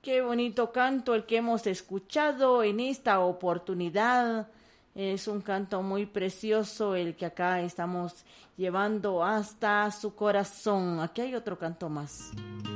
Qué bonito canto el que hemos escuchado en esta oportunidad. Es un canto muy precioso el que acá estamos llevando hasta su corazón. Aquí hay otro canto más.